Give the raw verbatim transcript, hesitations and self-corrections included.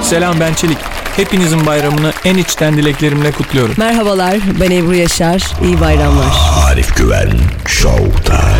Selam, ben Çelik. Hepinizin bayramını en içten dileklerimle kutluyorum. Merhabalar, ben Ebru Yaşar. İyi bayramlar. Arif Güven Show Time.